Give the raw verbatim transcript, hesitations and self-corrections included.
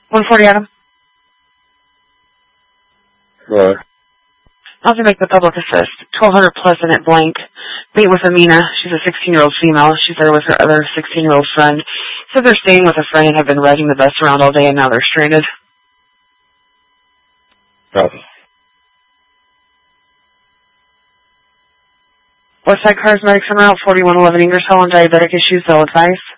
one forty, Adam. What? I'll have to make the public assist. twelve hundred Pleasant at blank. Meet with Amina. She's a sixteen-year-old female. She's there with her other sixteen-year-old friend. Said they're staying with a friend and have been riding the bus around all day and now they're stranded. Copy. Westside Cars Medics en route, forty-one eleven Ingersoll on diabetic issues, they'll advise.